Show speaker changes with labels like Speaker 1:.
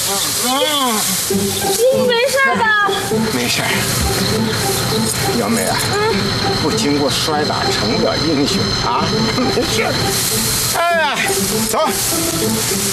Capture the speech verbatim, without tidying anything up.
Speaker 1: 你没事吧？
Speaker 2: 没事。幺妹啊，不经过摔打成不了英雄啊，没事。哎呀，走。